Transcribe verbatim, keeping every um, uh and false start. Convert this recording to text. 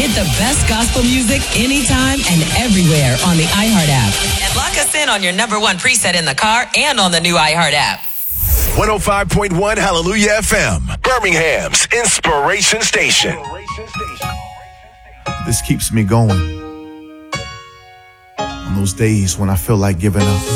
Get the best gospel music anytime and everywhere on the iHeart app. And lock us in on your number one preset in the car and on the new iHeart app. one oh five point one Hallelujah F M, Birmingham's Inspiration Station. This keeps me going on those days when I feel like giving up.